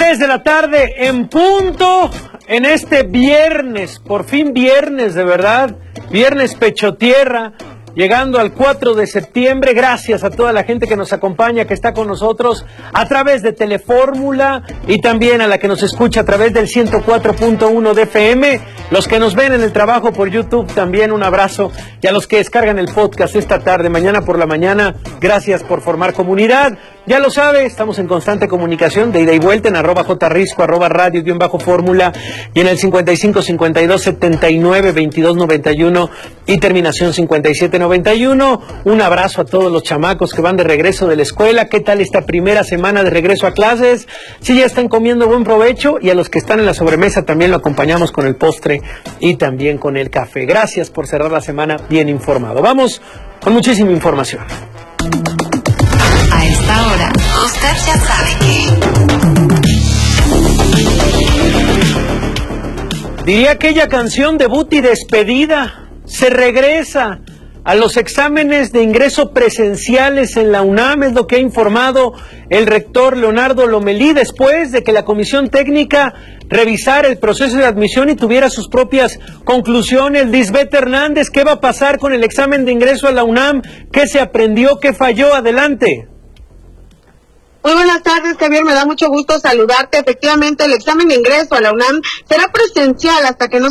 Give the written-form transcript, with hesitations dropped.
3 de la tarde en punto, en este viernes, por fin viernes de verdad, viernes pecho tierra, llegando al 4 de septiembre, gracias a toda la gente que nos acompaña, que está con nosotros a través de Telefórmula y también a la que nos escucha a través del 104.1 de FM, los que nos ven en el trabajo por YouTube también un abrazo, y a los que descargan el podcast esta tarde, mañana por la mañana, gracias por formar comunidad. Ya lo sabe, estamos en constante comunicación de ida y vuelta en @jrisco, @radio_fórmula y en el 55 52 79 22 91 y terminación 5791. Un abrazo a todos los chamacos que van de regreso de la escuela. ¿Qué tal esta primera semana de regreso a clases? Si ya están comiendo, buen provecho, y a los que están en la sobremesa también lo acompañamos con el postre y también con el café. Gracias por cerrar la semana bien informado. Vamos con muchísima información. A esta hora, usted ya sabe que... Diría aquella canción debut y despedida. Se regresa a los exámenes de ingreso presenciales en la UNAM, es lo que ha informado el rector Leonardo Lomelí, después de que la comisión técnica revisara el proceso de admisión y tuviera sus propias conclusiones. Lisbeth Hernández, ¿qué va a pasar con el examen de ingreso a la UNAM? ¿Qué se aprendió? ¿Qué falló? Adelante. Muy buenas tardes, Javier, me da mucho gusto saludarte. Efectivamente, el examen de ingreso a la UNAM será presencial hasta que no